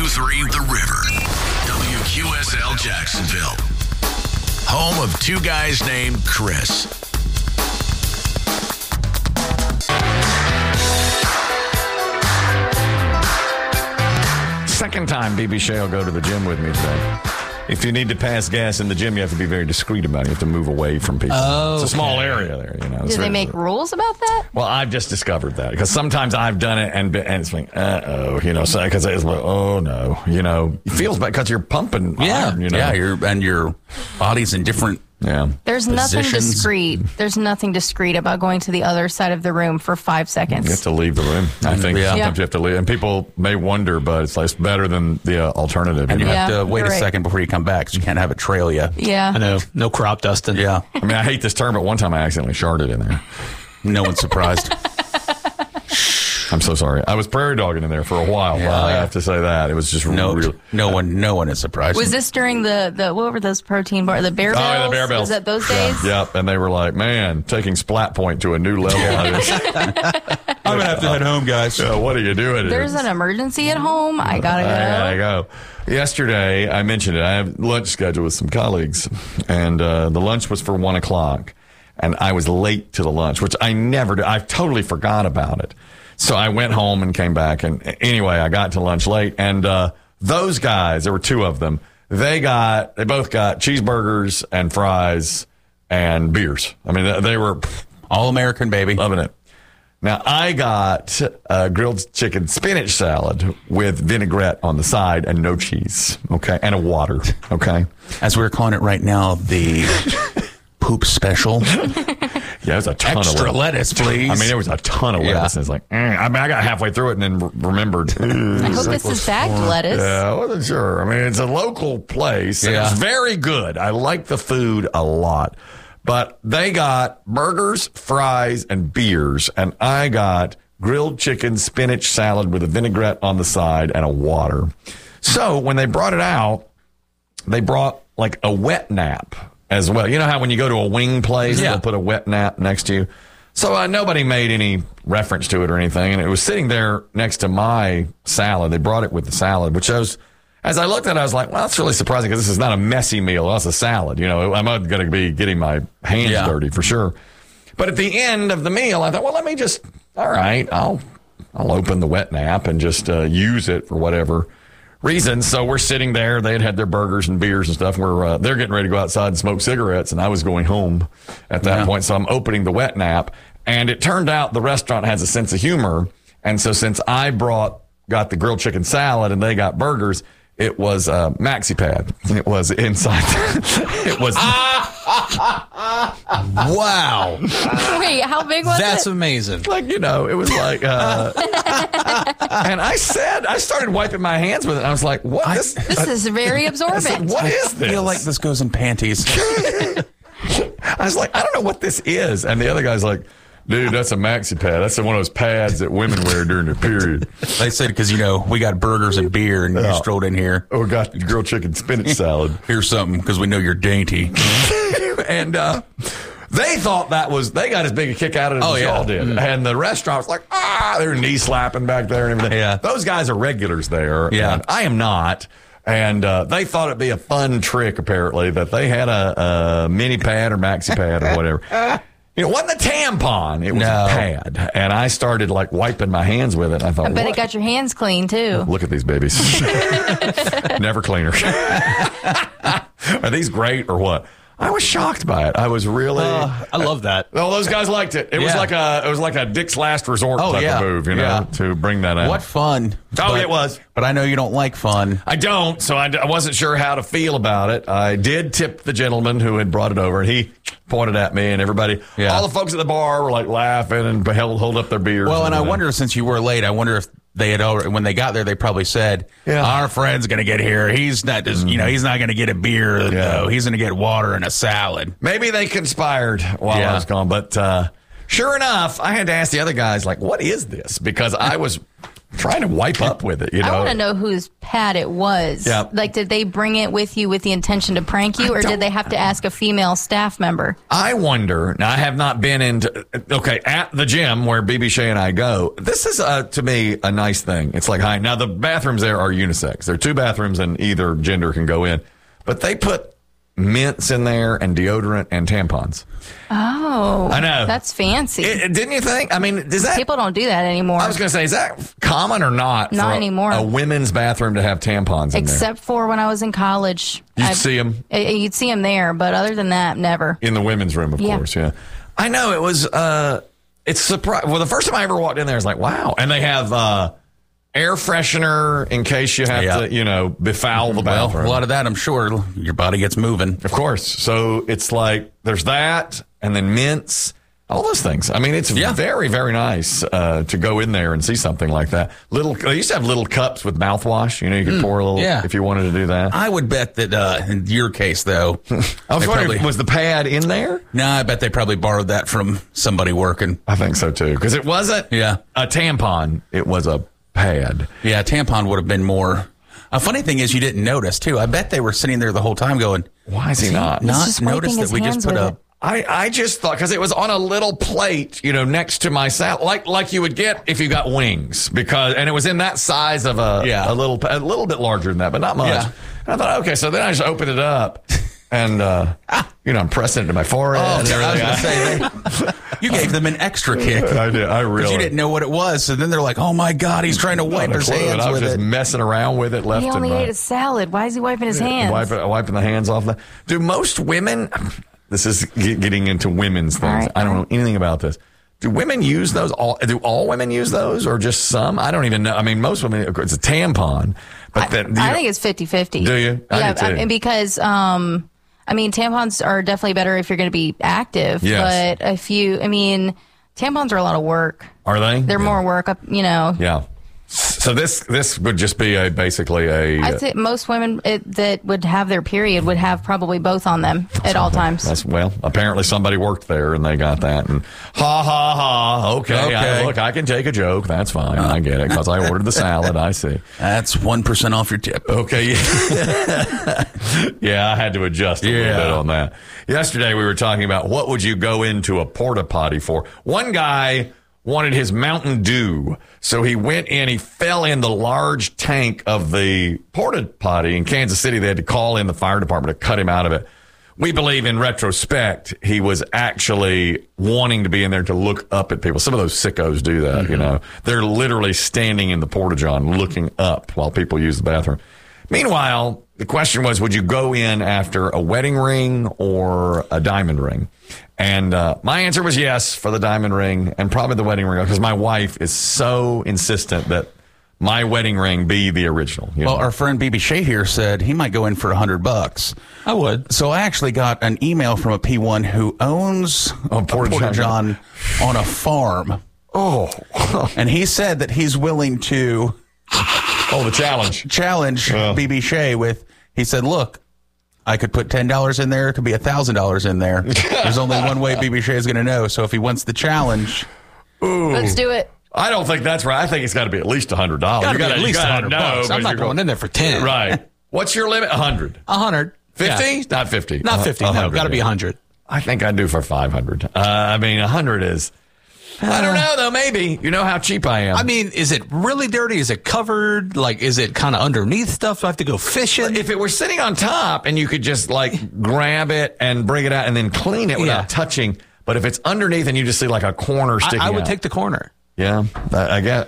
102.3 The River. WQSL Jacksonville. Home of two guys named Chris. Second time BB Shea will go to the gym with me today. If you need to pass gas in the gym, you have to be very discreet about it. You have to move away from people. Oh, it's a small area there, you know. Do they make rules about that? Well, I've just discovered that because sometimes I've done it and it's like, you know, because it's like, oh no, you know, it feels bad because you're pumping. Iron, you know? Yeah, your body's in different. Yeah. There's nothing discreet. There's nothing discreet about going to the other side of the room for 5 seconds. You have to leave the room. I think Yeah. sometimes you have to leave. And people may wonder, but it's like better than the alternative. And you have to wait you're a right. second before you come back because you can't have it trail you. Yeah. I know. No crop dusting. Yeah. I mean, I hate this term, but one time I accidentally sharted in there. No one's surprised. I'm so sorry. I was prairie dogging in there for a while. Yeah. I have to say that. It was just No one is surprised. Was this during the what were those protein bars? The Bear Bells? Oh, yeah, the Bear Bells. Was that those days? Yep. And they were like, man, taking Splat Point to a new level. I'm going to have to head home, guys. What are you doing? There's an emergency at home. I gotta go. I gotta go. Yesterday, I mentioned it. I have lunch scheduled with some colleagues, and the lunch was for 1 o'clock, and I was late to the lunch, which I never do. I totally forgot about it. So I went home and came back, and anyway, I got to lunch late, and those guys, there were two of them, they both got cheeseburgers and fries and beers. I mean, they were All American, baby. loving it. Now, I got a grilled chicken spinach salad with vinaigrette on the side and no cheese, okay, and a water, okay? As we're calling it right now, the poop special. Yeah, it was a ton Extra of lettuce, please. I mean, there was a ton of lettuce. And it's like, I mean, I got halfway through it and then remembered. I hope this is bagged lettuce. Yeah, I wasn't sure. I mean, it's a local place. Yeah. It's very good. I like the food a lot. But they got burgers, fries, and beers. And I got grilled chicken spinach salad with a vinaigrette on the side and a water. So when they brought it out, they brought like a wet nap as well. You know how when you go to a wing place, they'll put a wet nap next to you? So nobody made any reference to it or anything. And it was sitting there next to my salad. They brought it with the salad, which was, as I looked at it, I was like, well, that's really surprising because this is not a messy meal. That's a salad. You know, I'm not going to be getting my hands dirty for sure. But at the end of the meal, I thought, well, let me just, all right, I'll open the wet nap and just use it for whatever reason. So we're sitting there. They had their burgers and beers and stuff. They're getting ready to go outside and smoke cigarettes, and I was going home at that point. So I'm opening the wet nap, and it turned out the restaurant has a sense of humor. And so since I got the grilled chicken salad and they got burgers, it was a maxi pad. It was inside. It was. Wow. Wait, how big was That's it? amazing. Like, you know, it was like, and I started wiping my hands with it. And I was like, what? This is very absorbent. What is I this? feel like this goes in panties. I was like, I don't know what this is. And the other guy's like, dude, that's a maxi pad. That's one of those pads that women wear during their period. They said because, you know, we got burgers and beer and you strolled in here. Or got the grilled chicken spinach salad. Here's something because we know you're dainty. And they thought they got as big a kick out of it as y'all did. And the restaurant was like, they were knee slapping back there and everything. Yeah. Those guys are regulars there. Yeah. And I am not. And they thought it'd be a fun trick, apparently, that they had a mini pad or maxi pad or whatever. It wasn't a tampon. It was a pad. And I started like wiping my hands with it. I thought, I bet it got your hands clean too. Look at these babies. Never cleaner. Are these great or what? I was shocked by it. I was really. I love that. Well, those guys liked it. It was like a Dick's Last Resort type of move, you know, to bring that out. What fun. It was. But I know you don't like fun. I don't, so I wasn't sure how to feel about it. I did tip the gentleman who had brought it over, and he pointed at me, and everybody, all the folks at the bar were like laughing and hold up their beers. Well, and I wonder, since you were late, I wonder if they had already, when they got there, they probably said, our friend's going to get here. He's not just, he's not going to get a beer. No, he's going to get water and a salad. Maybe they conspired while I was gone. But sure enough, I had to ask the other guys, like, what is this? Because I was trying to wipe up with it, you know. I want to know whose pad it was. Yeah. Like, did they bring it with you with the intention to prank you, or did they have to ask a female staff member? I wonder. Now, I have not been at the gym where BB Shea and I go. This is, to me, a nice thing. It's like, hi. Now, the bathrooms there are unisex. There are 2 bathrooms and either gender can go in. But they put mints in there and deodorant and tampons. Oh. I know. That's fancy. Didn't you think? I mean, does that... People don't do that anymore. I was going to say, is that common or not? Not for anymore. A women's bathroom to have tampons in Except for when I was in college. You'd see them? You'd see them there, but other than that, never. In the women's room, of course, yeah. I know, it was... it's surprising. Well, the first time I ever walked in there, I was like, wow. And they have... air freshener in case you have to, befoul the bathroom. Well, a lot of that, I'm sure, your body gets moving. Of course. So it's like there's that, and then mints, all those things. I mean, it's very, very nice to go in there and see something like that. They used to have little cups with mouthwash. You could pour a little if you wanted to do that. I would bet that in your case, though, I was wondering, was the pad in there? No, I bet they probably borrowed that from somebody working. I think so too, because it wasn't a tampon; it was a pad. Yeah, a tampon would have been more. A funny thing is, you didn't notice too. I bet they were sitting there the whole time going, "Why is he not notice that we just put a." I just thought, because it was on a little plate, next to my salad, like you would get if you got wings, and it was in that size of a little bit larger than that, but not much. Yeah. And I thought, okay, so then I just opened it up, and I'm pressing it to my forehead. And everything. You gave them an extra kick. I did. I really. Because you didn't know what it was, so then they're like, "Oh my God, he's trying to wipe his hands I was with just it." messing around with it left He and only right. ate a salad. Why is he wiping his hands? Wiping the hands off. Do most women? This is getting into women's things. Right. I don't know anything about this. Do women use those? Do all women use those, or just some? I don't even know. I mean, most women, it's a tampon. But I think it's 50-50. Do you? I do too. Because tampons are definitely better if you're going to be active. Yes. But tampons are a lot of work. Are they? They're more work, Yeah. So this would just be basically a. I think most women that would have their period would have probably both on them at all times. Apparently somebody worked there and they got that. And okay. Look, I can take a joke. That's fine. I get it because I ordered the salad. I see. That's 1% off your tip. Okay. Yeah, I had to adjust a little bit on that. Yesterday we were talking about what would you go into a porta potty for. One guy wanted his Mountain Dew. So he went in, he fell in the large tank of the porta potty in Kansas City. They had to call in the fire department to cut him out of it. We believe in retrospect, he was actually wanting to be in there to look up at people. Some of those sickos do that, They're literally standing in the porta-john looking up while people use the bathroom. Meanwhile, the question was, would you go in after a wedding ring or a diamond ring? And my answer was yes for the diamond ring and probably the wedding ring because my wife is so insistent that my wedding ring be the original. Well, our friend BB Shea here said he might go in for $100. I would. So I actually got an email from a P1 who owns a porta-john on a farm. Oh. And he said that he's willing to... the challenge. Challenge BB Shea with, he said, look, I could put $10 in there. It could be $1,000 in there. There's only one way BB Shea is going to know. So if he wants the challenge. Let's do it. I don't think that's right. I think it's got to be at least $100. You got at least $100. I'm not going in there for 10. Right. What's your limit? 100. 100. 50? Yeah. Not 50. Not 50. No, got to be 100. I think I'd do for 500. 100 is. I don't know, though. Maybe. You know how cheap I am. I mean, is it really dirty? Is it covered? Like, is it kind of underneath stuff? Do I have to go fishing? If it were sitting on top and you could just, grab it and bring it out and then clean it without touching. But if it's underneath and you just see, a corner sticking out. I would take the corner. Yeah. I guess.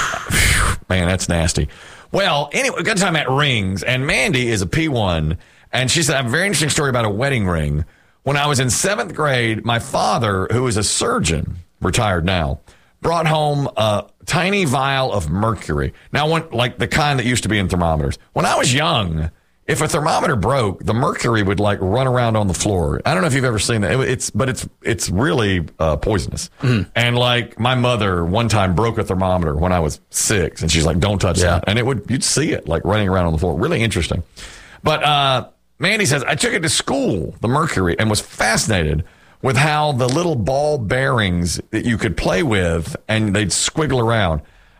Man, that's nasty. Well, anyway, good time at rings. And Mandy is a P1. And she said, I have a very interesting story about a wedding ring. When I was in 7th grade, my father, who is a surgeon, retired now, brought home a tiny vial of mercury. Now, the kind that used to be in thermometers. When I was young, if a thermometer broke, the mercury would run around on the floor. I don't know if you've ever seen that. It's really poisonous. Mm. And my mother one time broke a thermometer when I was 6, and she's like, "Don't touch that." And you'd see it running around on the floor. Really interesting. But Mandy says I took it to school, the mercury, and was fascinated with how the little ball bearings that you could play with and they'd squiggle around.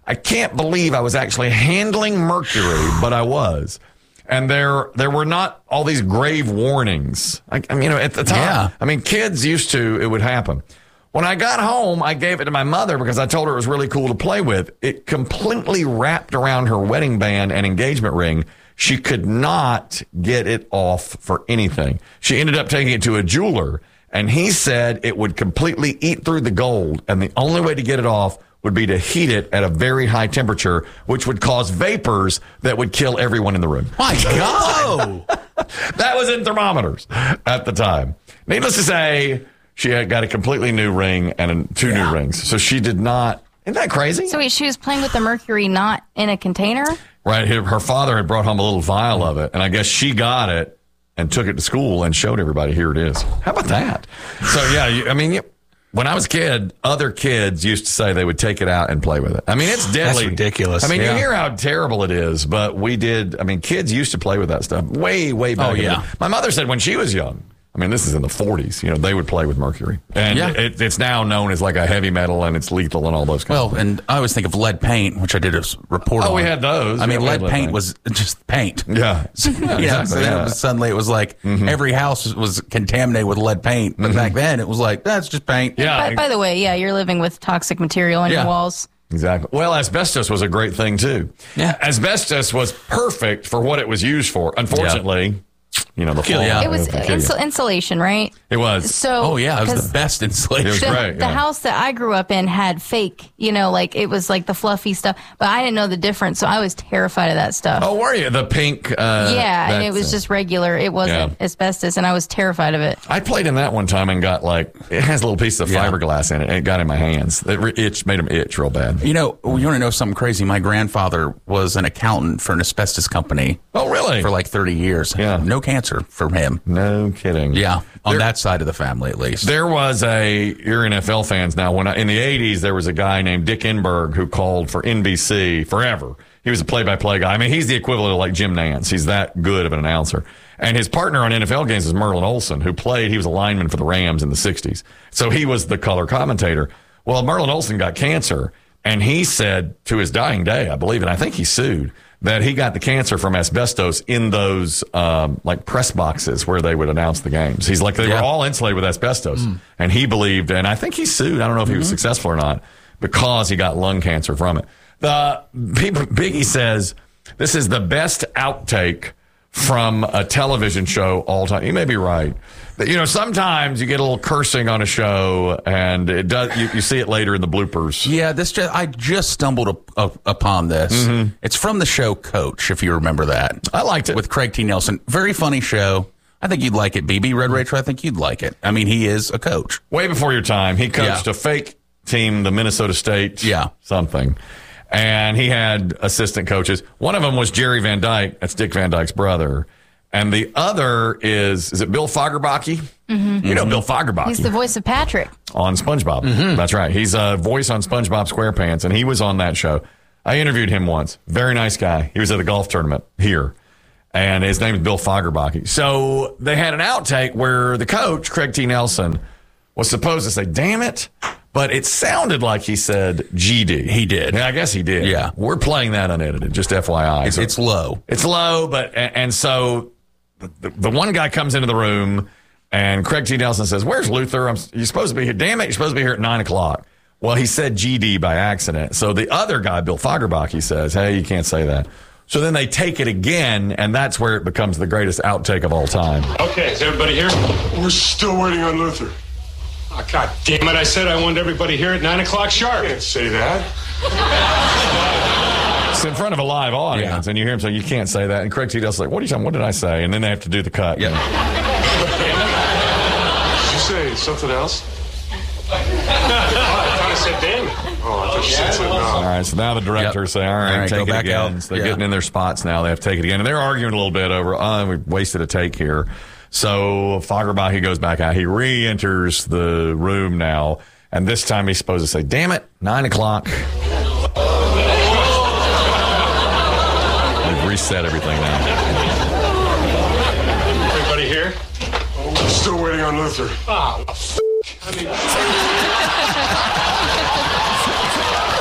I can't believe I was actually handling mercury, but I was. And there were not all these grave warnings. At the time, Yeah. I mean, kids used to, it would happen. When I got home, I gave it to my mother because I told her it was really cool to play with. It completely wrapped around her wedding band and engagement ring. She could not get it off for anything. She ended up taking it to a jeweler, and he said it would completely eat through the gold, and the only way to get it off would be to heat it at a very high temperature, which would cause vapors that would kill everyone in the room. My God. That was in thermometers at the time. Needless to say, she had got a completely new ring and two new rings. So she did not. Isn't that crazy? So wait, she was playing with the mercury not in a container? Right. Her father had brought home a little vial of it, and I guess she got it and took it to school and showed everybody, here it is. How about that? So, yeah, when I was a kid, other kids used to say they would take it out and play with it. I mean, it's deadly. That's ridiculous. I mean, Yeah. you hear how terrible it is, but we did. I mean, kids used to play with that stuff way, way back. Oh, in the yeah. day. My mother said when she was young, I mean, this is in the 40s, they would play with mercury. And Yeah. it's now known as like a heavy metal, and it's lethal and all those kinds of Well, and I always think of lead paint, which I did a report on. we had those. I mean, Yeah, we had lead paint was just paint. Yeah. So then it was suddenly it was like every house was contaminated with lead paint. But back then it was like, that's just paint. Yeah. By the way, you're living with toxic material on Yeah. your walls. Exactly. Well, asbestos was a great thing, too. Yeah. Asbestos was perfect for what it was used for. Unfortunately, the Kill ya. fallout It was can kill you. insulation, right? It was. So, Oh, yeah. It was 'cause the best insulation. It was the, great, the yeah. house that I grew up in had fake, it was like the fluffy stuff, but I didn't know the difference, so I was terrified of that stuff. Oh, were you? The pink. Yeah, and it was just regular. It wasn't asbestos, and I was terrified of it. I played in that one time and got it has a little piece of fiberglass in it, and it got in my hands. It made them itch real bad. You want to know something crazy? My grandfather was an accountant for an asbestos company Oh, really? for like 30 years. Yeah. No cancer from him. No kidding. Yeah. On that side of the family, at least. You're NFL fans now. In the 80s, there was a guy named Dick Enberg who called for NBC forever. He was a play-by-play guy. I mean, he's the equivalent of like Jim Nantz. He's that good of an announcer. And his partner on NFL games is Merlin Olsen, he was a lineman for the Rams in the 60s. So he was the color commentator. Well, Merlin Olsen got cancer, and he said to his dying day, I believe, and I think he sued, that he got the cancer from asbestos in those press boxes where they would announce the games. He's like, they were all insulated with asbestos. And he believed, and I think he sued, I don't know if he was successful or not, because he got lung cancer from it. Biggie says, this is the best outtake from a television show all time. You may be right. Sometimes you get a little cursing on a show, and it does. You see it later in the bloopers. Yeah, I just stumbled upon this. It's from the show Coach, if you remember that. I liked it. With Craig T. Nelson. Very funny show. I think you'd like it, BB. Red Rachel, I think you'd like it. I mean, he is a coach. Way before your time. He coached Yeah. a fake team, the Minnesota State something. And he had assistant coaches. One of them was Jerry Van Dyke. That's Dick Van Dyke's brother. And the other is it Bill Fagerbakke? You know Bill Fagerbakke. He's the voice of Patrick. On SpongeBob. That's right. He's a voice on SpongeBob SquarePants, and he was on that show. I interviewed him once. Very nice guy. He was at a golf tournament here, and his name is Bill Fagerbakke. So they had an outtake where the coach, Craig T. Nelson, was supposed to say, damn it, but it sounded like he said GD. He did. Yeah, I guess he did. Yeah. We're playing that unedited, just FYI. So It's low. it's low, but and so the one guy comes into the room, and Craig T. Nelson says, "Where's Luther? You're supposed to be here. Damn it, you're supposed to be here at 9:00." Well, he said GD by accident. So the other guy, Bill Fagerbakke, says, "Hey, you can't say that." So then they take it again, and that's where it becomes the greatest outtake of all time. Okay, is everybody here? We're still waiting on Luther. Oh, God damn it, I said I wanted everybody here at 9:00 sharp. Can't say that. It's in front of a live audience, and you hear him say, "You can't say that." And Craig T. Nelson's like, "What are you talking? What did I say?" And then they have to do the cut. Yeah. Did you say something else? Oh, I thought I said damn it. Oh, I thought you said something All else. right, so now the directors say, all right, go take it back again. out. So they're Yeah. getting in their spots now. They have to take it again. And they're arguing a little bit over, we wasted a take here. So Fagerbakke goes back out. He re-enters the room now. And this time he's supposed to say, damn it, 9:00. They've reset everything now. Everybody here? We're still waiting on Luther. Oh,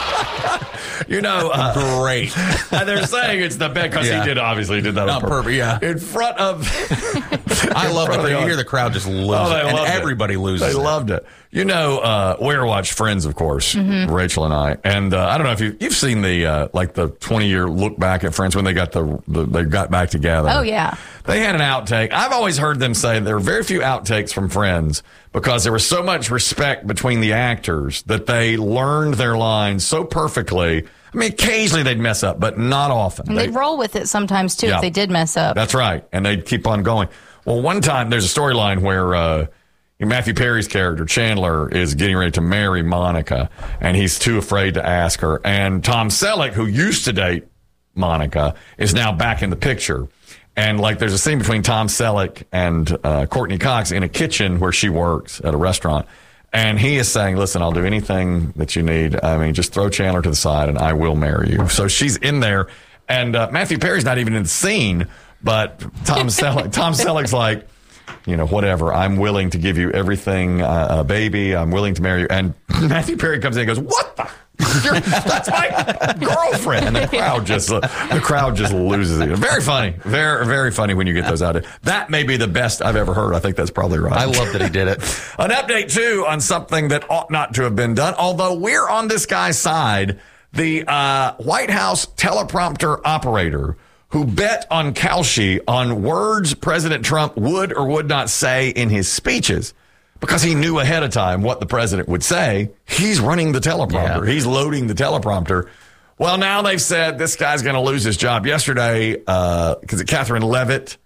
You know, Great. and they're saying it's the best because Yeah. he did that on purpose. Yeah. In front of. I love it. You the hear the crowd just lose Oh, they it, and loved it. everybody loses. They it. loved it. You know, we watched Friends, of course, Rachel and I, and I don't know if you've seen the like the 20-year look back at Friends when they got they got back together. Oh, yeah. They had an outtake. I've always heard them say there are very few outtakes from Friends because there was so much respect between the actors that they learned their lines so perfectly. I mean, occasionally they'd mess up, but not often. And they'd roll with it sometimes, too, Yeah. if they did mess up. That's right. And they'd keep on going. Well, one time there's a storyline where Matthew Perry's character, Chandler, is getting ready to marry Monica, and he's too afraid to ask her. And Tom Selleck, who used to date Monica, is now back in the picture. And like there's a scene between Tom Selleck and Courtney Cox in a kitchen where she works at a restaurant. And he is saying, listen, I'll do anything that you need. I mean, just throw Chandler to the side and I will marry you. So she's in there. And Matthew Perry's not even in the scene, but Tom Selleck's like, you know, whatever. I'm willing to give you everything, baby. I'm willing to marry you. And Matthew Perry comes in and goes, what the? That's my girlfriend. And the crowd just loses it. Very funny. Very, very funny when you get those out. That may be the best I've ever heard. I think that's probably right. I love that he did it. An update, too, on something that ought not to have been done. Although we're on this guy's side, the White House teleprompter operator who bet on Kalshi on words President Trump would or would not say in his speeches. Because he knew ahead of time what the president would say, he's running the teleprompter. Yeah. He's loading the teleprompter. Well, now they've said this guy's going to lose his job. Yesterday, because Caroline Levitt,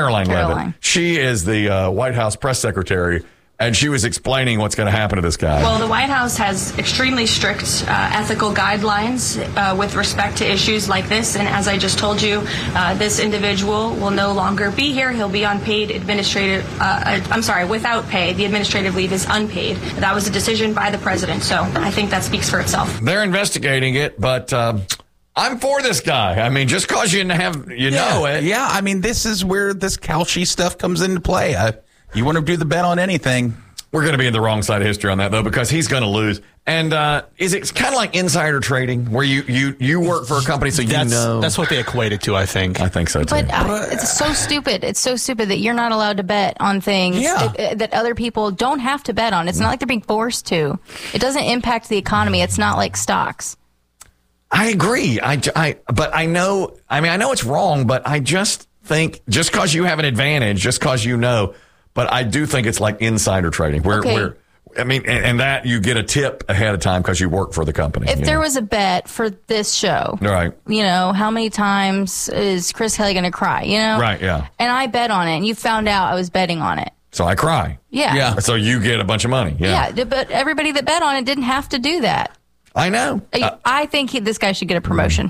she is the White House press secretary, and she was explaining what's going to happen to this guy. Well, the White House has extremely strict ethical guidelines with respect to issues like this. And as I just told you, this individual will no longer be here. He'll be on paid without pay. The administrative leave is unpaid. That was a decision by the president. So I think that speaks for itself. They're investigating it, but I'm for this guy. I mean, just because you know it. Yeah, I mean, this is where this Kalshi stuff comes into play. You want to do the bet on anything. We're going to be in the wrong side of history on that, though, because he's going to lose. And is it kind of like insider trading where you work for a company so you know? That's what they equate it to, I think. I think so, too. But it's so stupid. It's so stupid that you're not allowed to bet on things that other people don't have to bet on. It's not like they're being forced to. It doesn't impact the economy. It's not like stocks. I agree. But I know it's wrong, but I just think just because you have an advantage, just because you know, but I do think it's like insider trading where and that you get a tip ahead of time because you work for the company. If there was a bet for this show, right? You know, how many times is Chris Kelly going to cry? You know, right? Yeah. And I bet on it, and you found out I was betting on it. So I cry. Yeah. So you get a bunch of money. Yeah. But everybody that bet on it didn't have to do that. I know. I think this guy should get a promotion.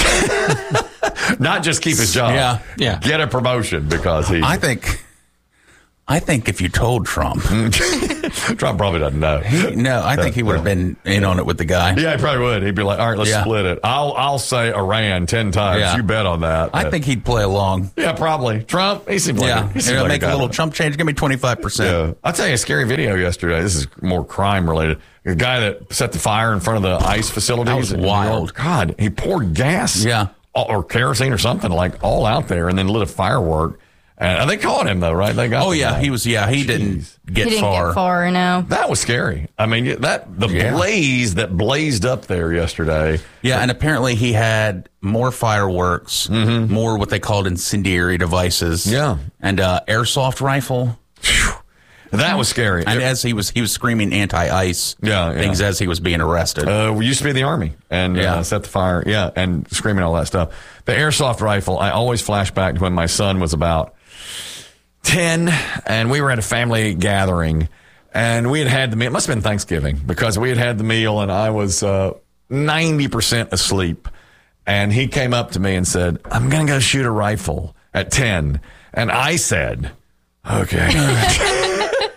Not just keep his job. Yeah. Get a promotion because he. I think if you told Trump, Trump probably doesn't know. I think he would have been in on it with the guy. Yeah, he probably would. He'd be like, all right, let's split it. I'll say Iran 10 times. Yeah. You bet on that. I think he'd play along. Yeah, probably. Trump, he seems like He'll make a little Trump change. Give me 25%. Yeah. I'll tell you a scary video yesterday. This is more crime related. The guy that set the fire in front of the ICE facilities. That was wild. God, he poured gas. Yeah. Or kerosene or something like all out there and then lit a firework. And they caught him though, right? They got. Oh yeah, he was. Yeah, he didn't get far. No. That was scary. I mean, blaze that blazed up there yesterday. Yeah, and apparently he had more fireworks, more what they called incendiary devices. Yeah, and airsoft rifle. That was scary. And as he was screaming anti-ice things as he was being arrested. We used to be in the Army and set the fire. Yeah, and screaming all that stuff. The airsoft rifle. I always flash back to when my son was about 10, and we were at a family gathering, and we had the meal. It must have been Thanksgiving because we had the meal, and I was 90% asleep. And he came up to me and said, "I'm going to go shoot a rifle at 10." And I said, "Okay."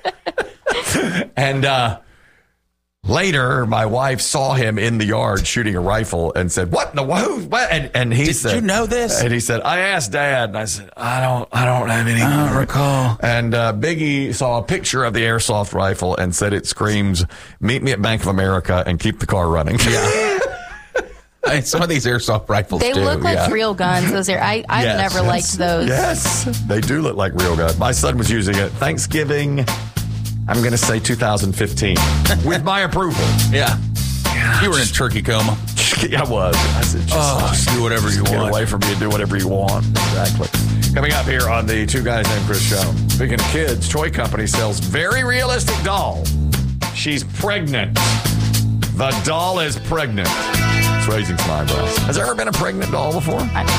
And later, my wife saw him in the yard shooting a rifle and said, "What? What?" And he said, "Did you know this?" And he said, "I asked Dad," and I said, "I don't have any. I don't recall." And Biggie saw a picture of the airsoft rifle and said, "It screams, 'Meet me at Bank of America and keep the car running.'" Yeah. Some of these airsoft rifles, They look like real guns. Those are. I've never liked those. Yes, they do look like real guns. My son was using it Thanksgiving, I'm going to say 2015, with my approval. Yeah. You were in turkey coma. I was. I said, just do whatever you get want. away from me and do whatever you want. Exactly. Coming up here on the Two Guys Named Chris show. Speaking of kids, toy company sells very realistic doll. She's pregnant. The doll is pregnant. It's raising some eyebrows. Has there ever been a pregnant doll before?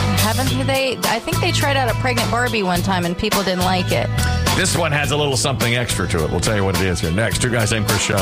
I think they tried out a pregnant Barbie one time and people didn't like it. This one has a little something extra to it. We'll tell you what it is here next. Two Guys Named Chris show.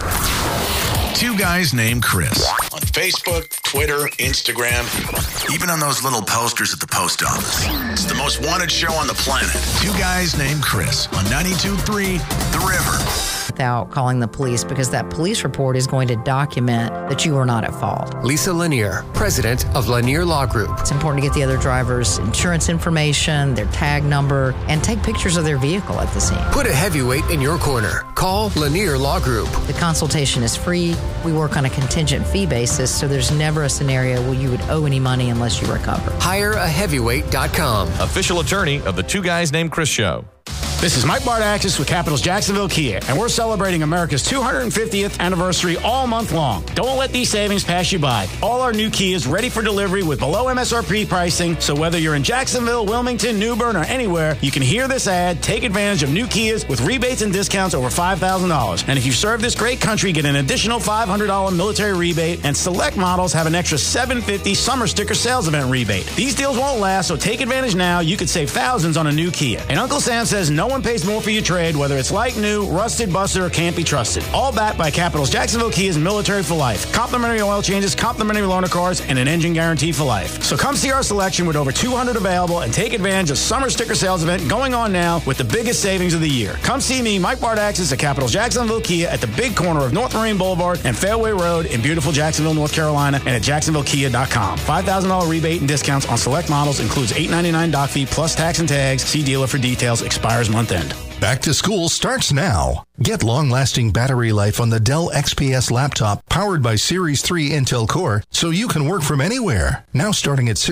Two Guys Named Chris. On Facebook, Twitter, Instagram, even on those little posters at the post office. It's the most wanted show on the planet. Two Guys Named Chris on 92.3 The River. Without calling the police, because that police report is going to document that you were not at fault. Lisa Lanier, president of Lanier Law Group. It's important to get the other driver's insurance information, their tag number, and take pictures of their vehicle at the scene. Put a heavyweight in your corner. Call Lanier Law Group. The consultation is free. We work on a contingent fee basis, so there's never a scenario where you would owe any money unless you recover. HireAHeavyweight.com. Official attorney of the Two Guys Named Chris show. This is Mike Bardaxis with Capital's Jacksonville Kia, and we're celebrating America's 250th anniversary all month long. Don't let these savings pass you by. All our new Kias ready for delivery with below MSRP pricing, so whether you're in Jacksonville, Wilmington, New Bern, or anywhere, you can hear this ad, take advantage of new Kias with rebates and discounts over $5,000. And if you serve this great country, get an additional $500 military rebate, and select models have an extra $750 summer sticker sales event rebate. These deals won't last, so take advantage now. You could save thousands on a new Kia. And Uncle Sam says no one pays more for your trade, whether it's like new, rusted, busted, or can't be trusted. All backed by Capital's Jacksonville Kia's Military for Life. Complimentary oil changes, complimentary loaner cars, and an engine guarantee for life. So come see our selection with over 200 available and take advantage of summer sticker sales event going on now with the biggest savings of the year. Come see me, Mike Bardaxis, at Capital's Jacksonville Kia at the big corner of North Marine Boulevard and Fairway Road in beautiful Jacksonville, North Carolina, and at jacksonvillekia.com. $5,000 rebate and discounts on select models includes $899 dock fee plus tax and tags. See dealer for details. Expires month end. Back to school starts now. Get long-lasting battery life on the Dell XPS laptop powered by Series 3 Intel Core so you can work from anywhere. Now starting at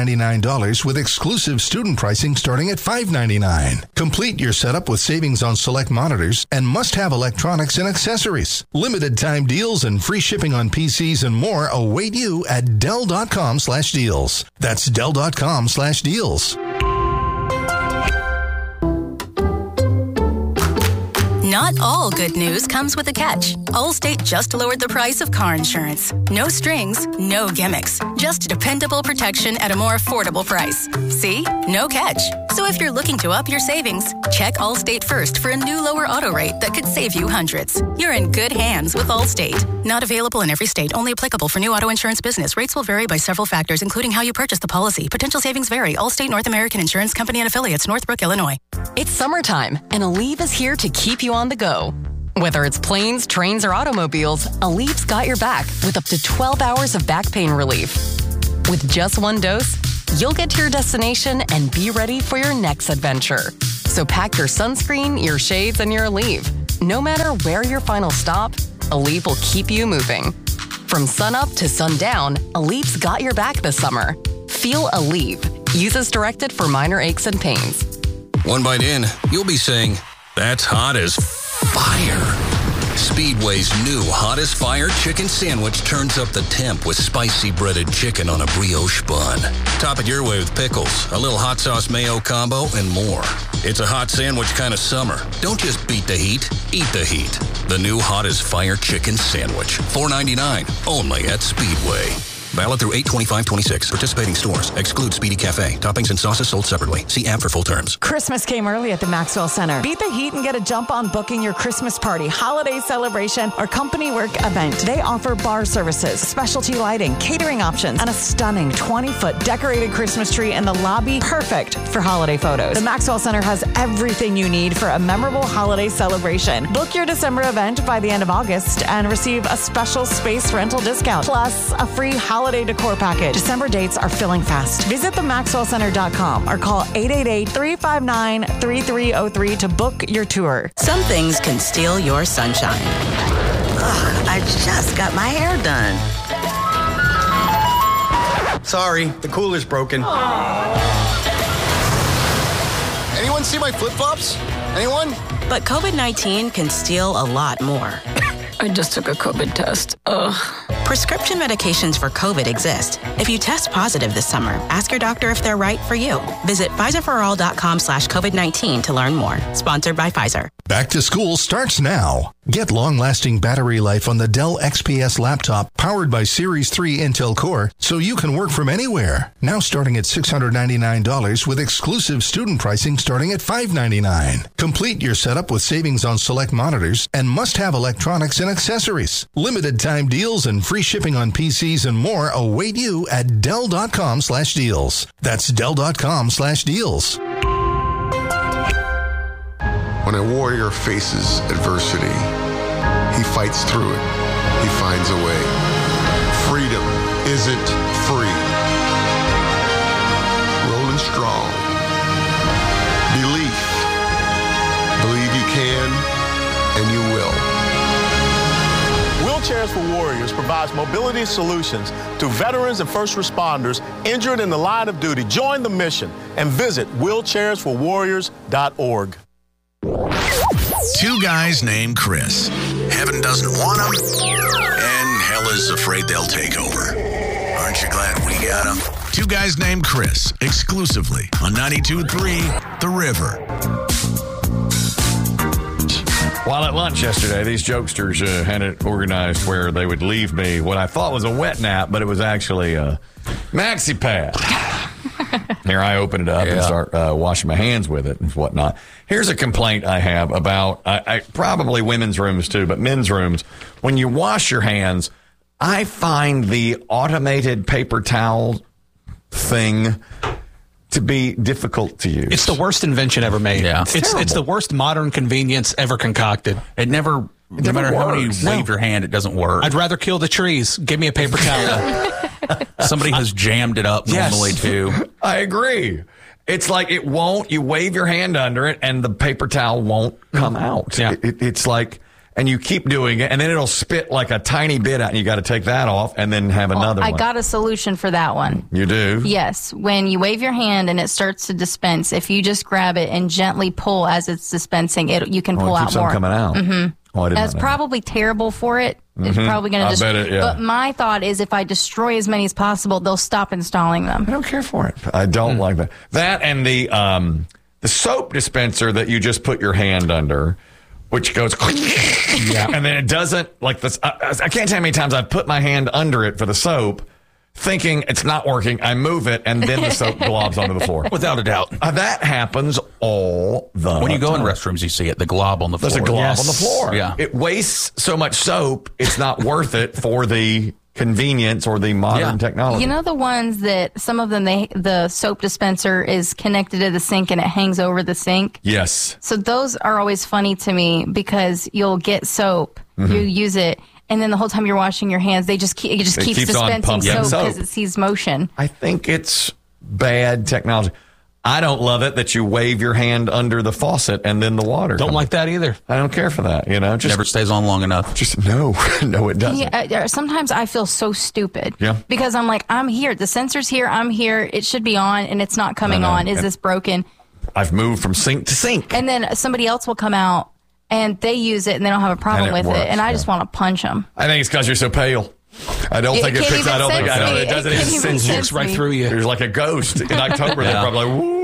$699 with exclusive student pricing starting at $599. Complete your setup with savings on select monitors and must-have electronics and accessories. Limited time deals and free shipping on PCs and more await you at Dell.com/deals. That's Dell.com/deals. Not all good news comes with a catch. Allstate just lowered the price of car insurance. No strings, no gimmicks. Just dependable protection at a more affordable price. See? No catch. So if you're looking to up your savings, check Allstate first for a new lower auto rate that could save you hundreds. You're in good hands with Allstate. Not available in every state. Only applicable for new auto insurance business. Rates will vary by several factors, including how you purchase the policy. Potential savings vary. Allstate North American Insurance Company and affiliates, Northbrook, Illinois. It's summertime, and Aleve is here to keep you on the go. Whether it's planes, trains, or automobiles, Aleve's got your back with up to 12 hours of back pain relief. With just one dose, you'll get to your destination and be ready for your next adventure. So pack your sunscreen, your shades, and your Aleve. No matter where your final stop, Aleve will keep you moving. From sunup to sundown, Aleve's got your back this summer. Feel Aleve. Use as directed for minor aches and pains. One bite in, you'll be saying, "That's hot as fire." Speedway's new Hot as Fire chicken sandwich turns up the temp with spicy breaded chicken on a brioche bun. Top it your way with pickles, a little hot sauce mayo combo, and more. It's a hot sandwich kind of summer. Don't just beat the heat, eat the heat. The new Hot as Fire chicken sandwich, $4.99, only at Speedway. Valid through 8/25/26. Participating stores. Exclude Speedy Cafe. Toppings and sauces sold separately. See app for full terms. Christmas came early at the Maxwell Center. Beat the heat and get a jump on booking your Christmas party, holiday celebration, or company work event. They offer bar services, specialty lighting, catering options, and a stunning 20-foot decorated Christmas tree in the lobby, perfect for holiday photos. The Maxwell Center has everything you need for a memorable holiday celebration. Book your December event by the end of August and receive a special space rental discount, plus a free holiday decor package. December dates are filling fast. Visit themaxwellcenter.com or call 888-359-3303 to book your tour. Some things can steal your sunshine. Ugh, I just got my hair done. Sorry, the cooler's broken. Anyone see my flip-flops? Anyone? But COVID-19 can steal a lot more. I just took a COVID test. Ugh. Prescription medications for COVID exist. If you test positive this summer, ask your doctor if they're right for you. Visit PfizerForAll.com/COVID-19 to learn more. Sponsored by Pfizer. Back to school starts now. Get long-lasting battery life on the Dell XPS laptop powered by Series 3 Intel Core so you can work from anywhere. Now starting at $699 with exclusive student pricing starting at $599. Complete your setup with savings on select monitors and must-have electronics and accessories. Limited time deals and free shipping on PCs and more await you at Dell.com/deals. That's Dell.com/deals. When a warrior faces adversity, he fights through it. He finds a way. Freedom isn't free. Rolling strong. Belief. Believe you can, and you will. Wheelchairs for Warriors provides mobility solutions to veterans and first responders injured in the line of duty. Join the mission and visit wheelchairsforwarriors.org. Two guys named Chris. Heaven doesn't want them, and hell is afraid they'll take over. Aren't you glad we got them? Two guys named Chris, exclusively on 92.3 The River. While at lunch yesterday, these jokesters had it organized where they would leave me what I thought was a wet nap, but it was actually a maxi pad. Here I open it up and start washing my hands with it and whatnot. Here's a complaint I have about I probably women's rooms too, but men's rooms. When you wash your hands, I find the automated paper towel thing to be difficult to use. It's the worst invention ever made. Yeah. It's the worst modern convenience ever concocted. It never no matter how many you wave your hand, it doesn't work. I'd rather kill the trees. Give me a paper towel. Somebody has jammed it up normally, too. I agree. It's like it won't. You wave your hand under it, and the paper towel won't come out. Yeah. It's like, and you keep doing it, and then it'll spit like a tiny bit out, and you got to take that off and then have another one. I got a solution for that one. You do? Yes. When you wave your hand and it starts to dispense, if you just grab it and gently pull as it's dispensing, you can pull it out keeps more. On coming out. Mm-hmm. Oh, I didn't That's know. probably terrible for it. It's probably going to just. Bet it, yeah. But my thought is, if I destroy as many as possible, they'll stop installing them. I don't care for it. I don't like that. That and the soap dispenser that you just put your hand under, which goes, and then it doesn't like this. I can't tell you how many times I've put my hand under it for the soap, thinking it's not working. I move it, and then the soap globs onto the floor. Without a doubt. That happens all the time. When you go in restrooms, you see it, the glob on the floor. There's a glob on the floor. Yeah. It wastes so much soap, it's not worth it for the convenience or the modern technology. You know the ones that some of them, the soap dispenser is connected to the sink and it hangs over the sink? Yes. So those are always funny to me because you'll get soap, you use it, and then the whole time you're washing your hands, it just keeps dispensing soap because it sees motion. I think it's bad technology. I don't love it that you wave your hand under the faucet and then the water. Don't like that either. I don't care for that. Just never stays on long enough. Just no, it doesn't. Sometimes I feel so stupid. Yeah. Because I'm like, I'm here. The sensor's here. I'm here. It should be on, and it's not coming on. Is this broken? I've moved from sink to sink. And then somebody else will come out and they use it and they don't have a problem with it. And I just want to punch them. I think it's because you're so pale. I don't think it picks. I don't think it doesn't even sense right through you. There's like a ghost in October. They're probably like, woo.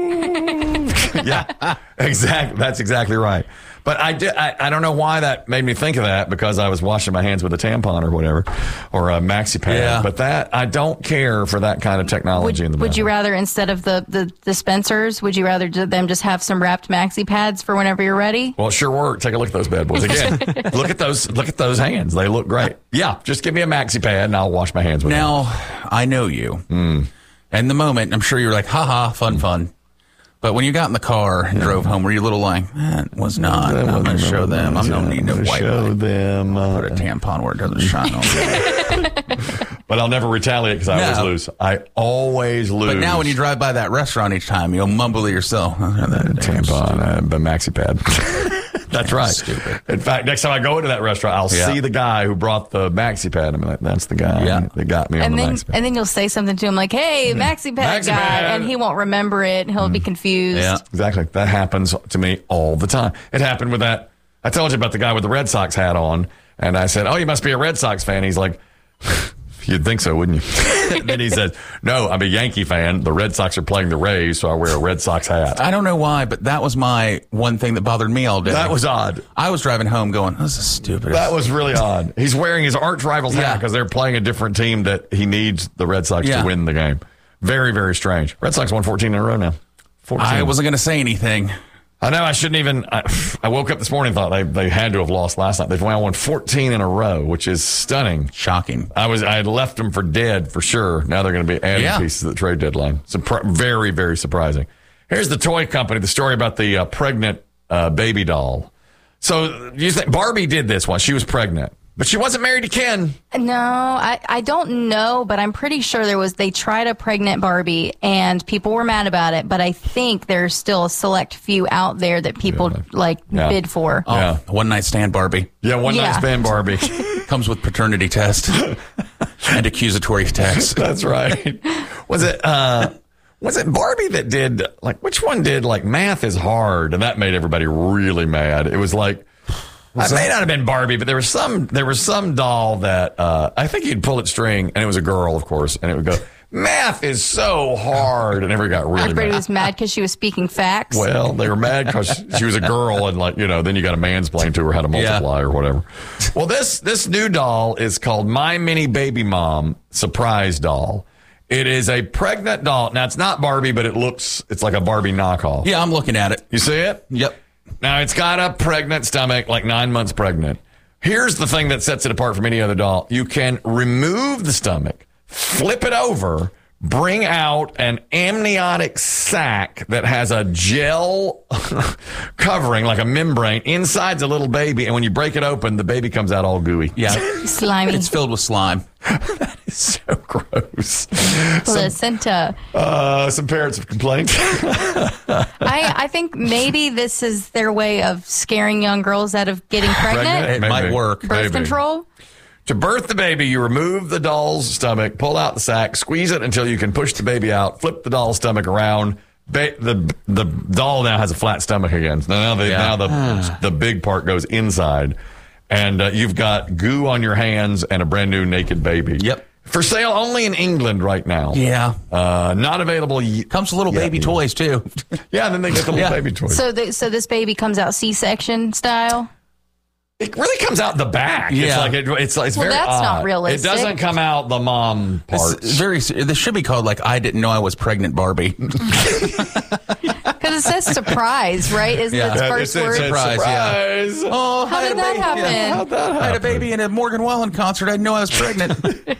Yeah, exactly. That's exactly right. But I don't know why that made me think of that, because I was washing my hands with a tampon or whatever, or a maxi pad. Yeah. But I don't care for that kind of technology in the bathroom. Would you rather, instead of the dispensers, would you rather them just have some wrapped maxi pads for whenever you're ready? Well, it sure worked. Take a look at those bad boys again. Look at those hands. They look great. Yeah, just give me a maxi pad and I'll wash my hands with it. Now, I know you. And the moment, I'm sure you were like, ha, fun. But when you got in the car and drove home, were you a little like, that was not, I'm going to show them. I'm going to need to wipe show them. Put a tampon where it doesn't shine on me. But I'll never retaliate because I always lose. I always lose. But now when you drive by that restaurant each time, you'll mumble to yourself. Tampon, the maxi pad. That's right. Stupid. In fact, next time I go into that restaurant, I'll see the guy who brought the maxi pad. I'm like, that's the guy that got me on the maxi pad. And then you'll say something to him like, hey, maxi pad guy, and he won't remember it. He'll be confused. Yeah, exactly. That happens to me all the time. It happened with that. I told you about the guy with the Red Sox hat on, and I said, oh, you must be a Red Sox fan. He's like, you'd think so, wouldn't you? Then he said, no, I'm a Yankee fan. The Red Sox are playing the Rays, so I wear a Red Sox hat. I don't know why, but that was my one thing that bothered me all day. That was odd. I was driving home going, this is stupid. That was really odd. He's wearing his arch rival's hat because they're playing a different team that he needs the Red Sox to win the game. Very, very strange. Red Sox won 14 in a row now. 14. I wasn't going to say anything. I know I shouldn't even. I woke up this morning and thought they had to have lost last night. They've now won 14 in a row, which is stunning. Shocking. I had left them for dead for sure. Now they're going to be adding pieces at the trade deadline. Very, very surprising. Here's the toy company, the story about the pregnant baby doll. So you think Barbie did this once. She was pregnant. But she wasn't married to Ken. No, I don't know, but I'm pretty sure they tried a pregnant Barbie and people were mad about it, but I think there's still a select few out there that people bid for. Oh, one night stand Barbie. Yeah, one night stand Barbie. Comes with paternity test and accusatory text. That's right. Was it Barbie that did, which one did, math is hard, and that made everybody really mad. It was like, it may not have been Barbie, but there was some doll that I think you'd pull its string, and it was a girl, of course, and it would go, math is so hard, and everybody got really Everybody mad. was mad because she was speaking facts. Well, they were mad because she was a girl, and then you got to mansplain to her how to multiply or whatever. Well, this new doll is called My Mini Baby Mom Surprise Doll. It is a pregnant doll. Now, it's not Barbie, but it's like a Barbie knockoff. Yeah, I'm looking at it. You see it? Yep. Now, it's got a pregnant stomach, 9 months pregnant. Here's the thing that sets it apart from any other doll. You can remove the stomach, flip it over, bring out an amniotic sac that has a gel covering, like a membrane. Inside's a little baby, and when you break it open, the baby comes out all gooey. Yeah. Slimy. It's filled with slime. That is so gross. Placenta. Some parents have complained. I think maybe this is their way of scaring young girls out of getting pregnant. It might work. Birth control. To birth the baby, you remove the doll's stomach, pull out the sac, squeeze it until you can push the baby out, flip the doll's stomach around. The doll now has a flat stomach again. Now the big part goes inside. And you've got goo on your hands and a brand new naked baby. Yep. For sale only in England right now. Yeah. Not available. Comes with little baby toys, too. Yeah, and then they get the little baby toys. So this baby comes out C-section style? It really comes out the back. Yeah. It's very that's odd. not realistic. It doesn't come out the mom part. This should be called I didn't know I was pregnant Barbie. Because it says surprise, right? Isn't its first word? Surprise, yeah. Oh, how did that happen? Yeah. How'd that happen? I had a baby in a Morgan Wallen concert. I didn't know I was pregnant.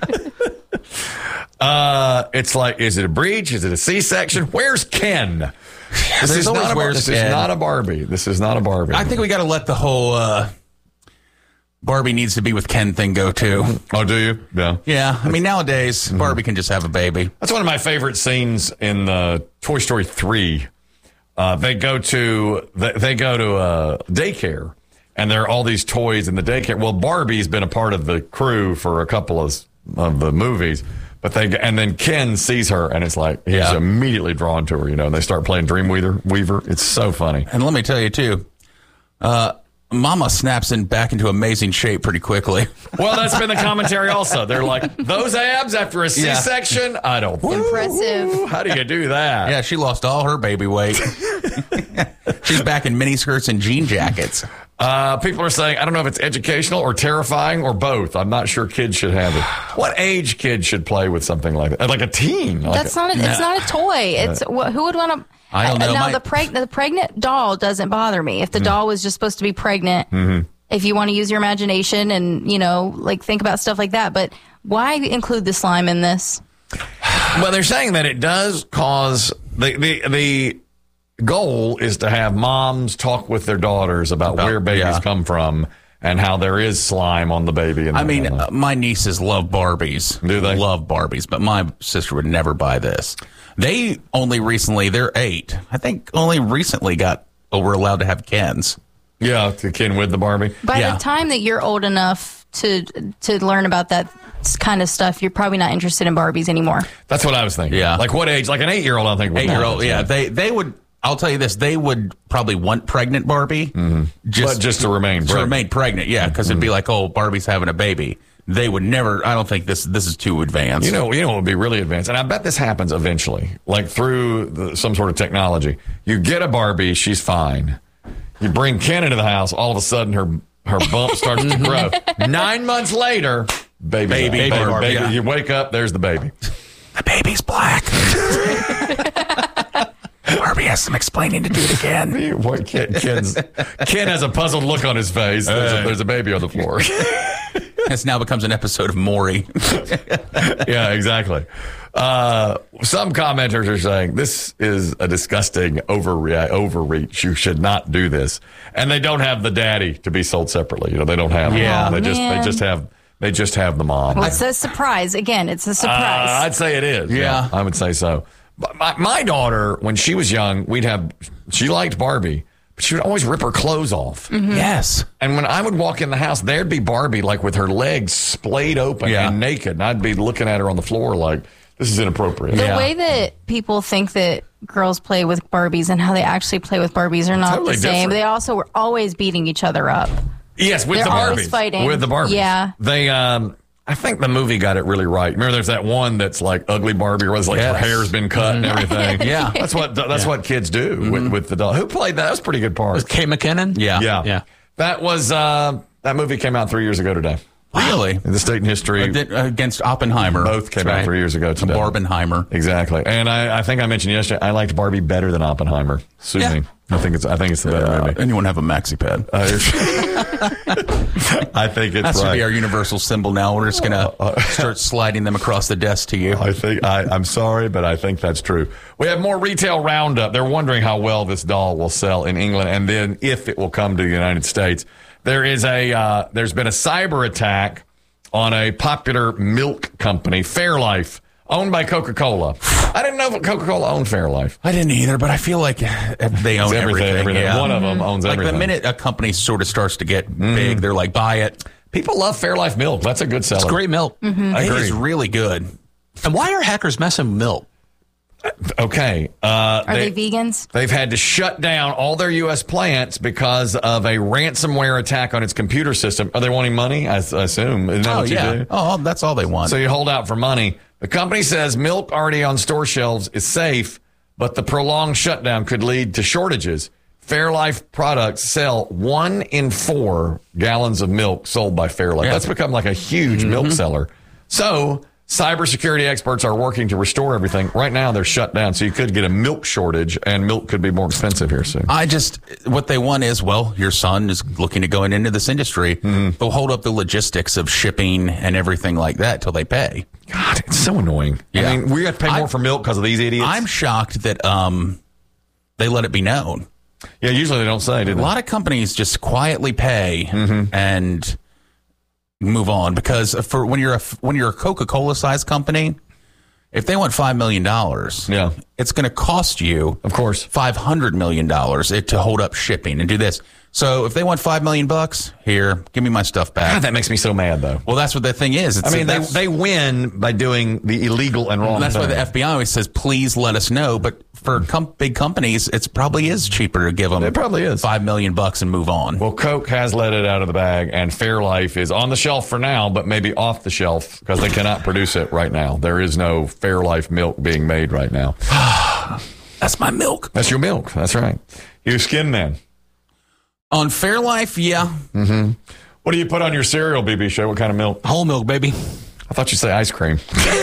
It's like, is it a breech? Is it a C-section? Where's Ken? This is not a Barbie. This is not a Barbie. I think we got to let the whole Barbie needs to be with Ken thing go too. Oh, do you? Yeah. Yeah. I mean, nowadays, Barbie can just have a baby. That's one of my favorite scenes in Toy Story 3. They go to daycare, and there are all these toys in the daycare. Well, Barbie's been a part of the crew for a couple of the movies, but then Ken sees her, and it's like he's immediately drawn to her, and they start playing Dreamweaver. It's so funny. And let me tell you too, Mama snaps back into amazing shape pretty quickly. Well, that's been the commentary also. They're like, those abs after a C-section? I don't think. Impressive. How do you do that? Yeah, she lost all her baby weight. She's back in mini skirts and jean jackets. People are saying, I don't know if it's educational or terrifying or both. I'm not sure kids should have it. What age kids should play with something like that? Like a teen? It's not a toy. It's who would want to... I don't know. Now, the pregnant doll doesn't bother me. If the doll was just supposed to be pregnant, if you want to use your imagination and, think about stuff like that. But why include the slime in this? Well, they're saying that it does cause... The goal is to have moms talk with their daughters about where babies come from and how there is slime on the baby. And my nieces love Barbies. Do they? Love Barbies, but my sister would never buy this. They only recently, they're 8. I think only recently were allowed to have Kens. Yeah, the kid with the Barbie. By the time that you're old enough to learn about that kind of stuff, you're probably not interested in Barbies anymore. That's what I was thinking. Yeah. Like what age? Like an 8-year-old, I think. 8-year-old, yeah. They would, I'll tell you this, they would probably want pregnant Barbie. Just to remain pregnant. To remain pregnant, yeah, because it'd be like, oh, Barbie's having a baby. They would never, I don't think this is too advanced. You know what would be really advanced? And I bet this happens eventually, like through some sort of technology. You get a Barbie, she's fine. You bring Ken into the house, all of a sudden her bump starts to grow. 9 months later, baby. Yeah. You wake up, there's the baby. The baby's black. Barbie has some explaining to do it again. Ken has a puzzled look on his face. There's a baby on the floor. This now becomes an episode of Maury. Yeah, exactly. Some commenters are saying this is a disgusting overreach. You should not do this. And they don't have the daddy to be sold separately. They don't have the mom. They just have the mom. Well, it's a surprise. Again, it's a surprise. I'd say it is. Yeah, I would say so. But my daughter, when she was young, she liked Barbie, but she would always rip her clothes off. Yes. And when I would walk in the house, there'd be Barbie like with her legs splayed open and naked. And I'd be looking at her on the floor like, this is inappropriate. The way that people think that girls play with Barbies and how they actually play with Barbies are not totally the same. different. They also were always beating each other up. Yes, with They're the Barbies. always fighting. With the Barbies. Yeah. They, I think the movie got it really right. Remember, there's that one that's like Ugly Barbie, where it's like her hair's been cut and everything. Yeah, that's what kids do with the doll. Who played that? That was a pretty good part. Was Kay McKinnon? Yeah. That was that movie came out 3 years ago today. Really? In the state and history against Oppenheimer. Both came out 3 years ago today. Barbenheimer. Exactly. And I think I mentioned yesterday I liked Barbie better than Oppenheimer. Sue me. I think it's the better movie. Anyone have a maxi pad? I think it's that should be our universal symbol now. We're just gonna start sliding them across the desk to you. I think I'm sorry, but I think that's true. We have more retail roundup. They're wondering how well this doll will sell in England, and then if it will come to the United States. There's been a cyber attack on a popular milk company, Fairlife, owned by Coca-Cola. I didn't know if Coca-Cola owned Fairlife. I didn't either, but I feel like they own everything. Yeah. One of them owns everything. Like the minute a company sort of starts to get big, they're like, buy it. People love Fairlife milk. That's a good seller. It's great milk. I agree. It is really good. And why are hackers messing with milk? Okay. Are they vegans? They've had to shut down all their U.S. plants because of a ransomware attack on its computer system. Are they wanting money? I assume. Isn't that what you do? Oh, that's all they want. So you hold out for money. The company says milk already on store shelves is safe, but the prolonged shutdown could lead to shortages. Fairlife products sell 1 in 4 gallons of milk sold by Fairlife. That's become like a huge milk seller. So cybersecurity experts are working to restore everything. Right now, they're shut down, so you could get a milk shortage, and milk could be more expensive here soon. What they want is, well, your son is looking to going into this industry. They'll hold up the logistics of shipping and everything like that till they pay. God, it's so annoying. Yeah. I mean, we have to pay more for milk because of these idiots. I'm shocked that they let it be known. Yeah, usually they don't say, do they? A lot of companies just quietly pay and move on, because for when you're a Coca-Cola sized company, if they want $5 million, it's going to cost you, of course, $500 million to hold up shipping and do this. So if they want $5 million, here, give me my stuff back. God, that makes me so mad, though. Well, that's what the thing is. They win by doing the illegal and wrong. That's why the FBI always says, please let us know. But for big companies, it probably is cheaper to give them $5 million and move on. Well, Coke has let it out of the bag, and Fairlife is on the shelf for now, but maybe off the shelf because they cannot produce it right now. There is no Fairlife milk being made right now. That's my milk. That's your milk. That's right. You skin man. On Fairlife, yeah. What do you put on your cereal, BB Show? What kind of milk? Whole milk, baby. I thought you'd say ice cream.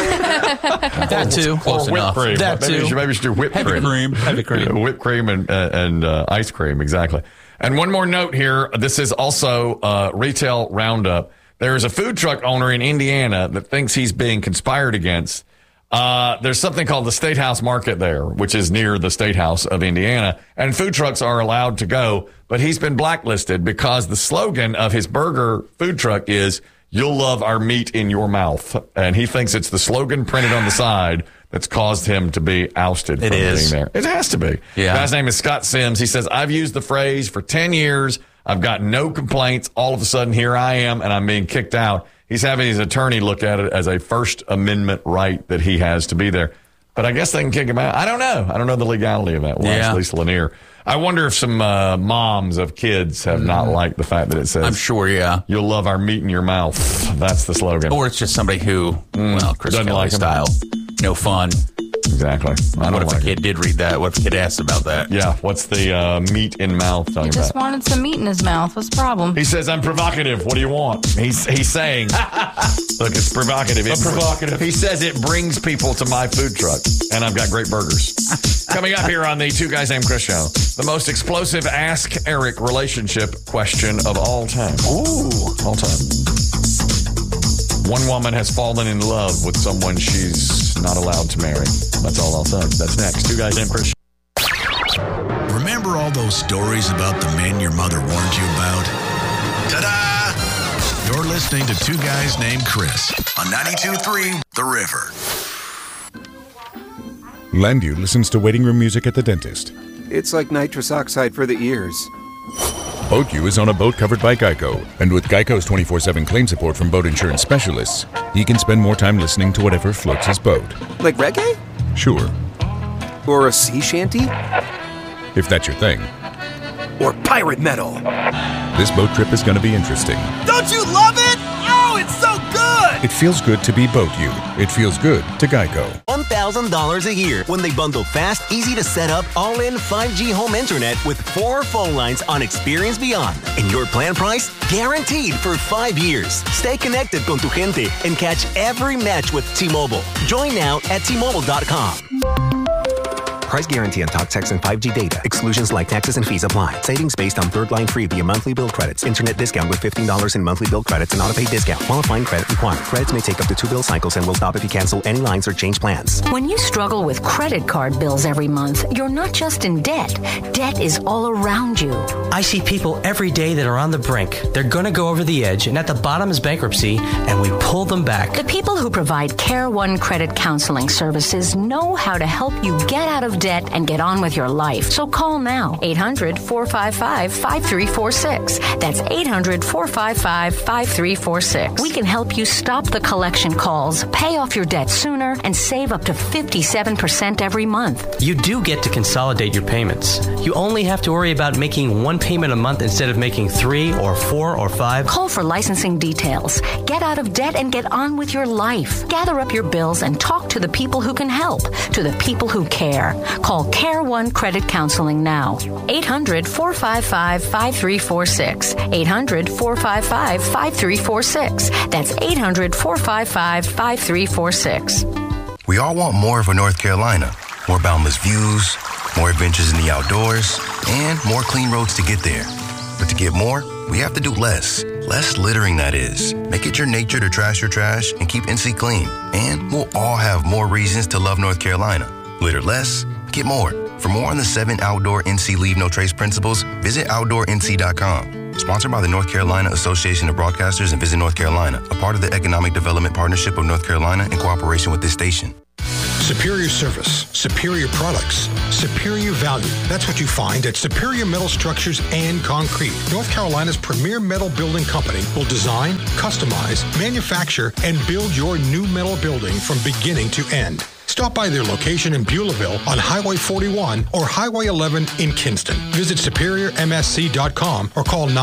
That too. Close enough. Whipped cream. That too. Maybe you should do whipped cream. Heavy cream. Whipped cream and ice cream, exactly. And one more note here. This is also retail roundup. There is a food truck owner in Indiana that thinks he's being conspired against. There's something called the State House Market there, which is near the State House of Indiana, and food trucks are allowed to go, but he's been blacklisted because the slogan of his burger food truck is, "You'll love our meat in your mouth," and he thinks it's the slogan printed on the side that's caused him to be ousted from being there. It has to be. Yeah. The guy's name is Scott Sims. He says, "I've used the phrase for 10 years. I've got no complaints. All of a sudden, here I am, and I'm being kicked out. He's having his attorney look at it as a First Amendment right that he has to be there. But I guess they can kick him out. I don't know. I don't know the legality of that. We'll ask Lisa Lanier. I wonder if some moms of kids have not liked the fact that it says, I'm sure, you'll love our meat in your mouth. That's the slogan. Or it's just somebody who, Chris doesn't Kelly like style. No fun. Exactly. What if a kid did read that? What if a kid asked about that? Yeah. What's the meat in mouth talking about? He just wanted some meat in his mouth. What's the problem? He says, I'm provocative. What do you want? He's saying, look, it's provocative. It's provocative. He says it brings people to my food truck, and I've got great burgers. Coming up here on the Two Guys Named Chris show, the most explosive Ask Eric relationship question of all time. Ooh. All time. One woman has fallen in love with someone she's not allowed to marry. That's all I'll say. That's next. Two Guys Named Chris. Remember all those stories about the men your mother warned you about? Ta-da! You're listening to Two Guys Named Chris on 92.3 The River. Landu listens to waiting room music at the dentist. It's like nitrous oxide for the ears. BoatU is on a boat covered by Geico, and with Geico's 24/7 claim support from boat insurance specialists, he can spend more time listening to whatever floats his boat. Like reggae? Sure. Or a sea shanty? If that's your thing. Or pirate metal? This boat trip is going to be interesting. Don't you love it? Oh, it's so good! It feels good to be BoatU. It feels good to Geico. $1,000 a year when they bundle fast, easy to set up, all-in 5G home internet with 4 phone lines on Experience Beyond. And your plan price? Guaranteed for 5 years. Stay connected con tu gente and catch every match with T-Mobile. Join now at T-Mobile.com. Price guarantee on talk, text, and 5G data. Exclusions like taxes and fees apply. Savings based on third line free via monthly bill credits. Internet discount with $15 in monthly bill credits and auto-pay discount. Qualifying credit required. Credits may take up to 2 bill cycles and will stop if you cancel any lines or change plans. When you struggle with credit card bills every month, you're not just in debt. Debt is all around you. I see people every day that are on the brink. They're going to go over the edge, and at the bottom is bankruptcy, and we pull them back. The people who provide Care One Credit Counseling Services know how to help you get out of debt and get on with your life. So call now. 800-455-5346. That's 800-455-5346. We can help you stop the collection calls, pay off your debt sooner, and save up to 57% every month. You do get to consolidate your payments. You only have to worry about making 1 payment a month instead of making 3 or 4 or 5. Call for licensing details. Get out of debt and get on with your life. Gather up your bills and talk to the people who can help, to the people who care. Call Care One Credit Counseling now. 800-455-5346. 800-455-5346. That's 800-455-5346. We all want more of a North Carolina. More boundless views, more adventures in the outdoors, and more clean roads to get there. But to get more, we have to do less. Less littering, that is. Make it your nature to trash your trash and keep NC clean. And we'll all have more reasons to love North Carolina. Litter less, get more. For more on the 7 outdoor NC Leave No Trace principles, visit OutdoorNC.com. Sponsored by the North Carolina Association of Broadcasters and Visit North Carolina, a part of the Economic Development Partnership of North Carolina in cooperation with this station. Superior service, superior products, superior value. That's what you find at Superior Metal Structures and Concrete. North Carolina's premier metal building company will design, customize, manufacture, and build your new metal building from beginning to end. Stop by their location in Beulahville on Highway 41 or Highway 11 in Kinston. Visit SuperiorMSC.com or call